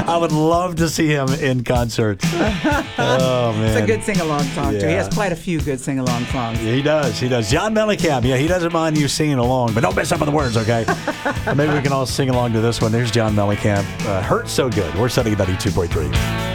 I would love to see him in concert. Oh, man. It's a good sing-along song, too. He Yeah. has quite a few good sing-along songs. Yeah, he does. He does. John Mellencamp. Yeah, he doesn't mind you singing along, but don't mess up on the words, okay? Maybe we can all sing along to this one. There's John Mellencamp. Hurt So Good. We're setting 92.3.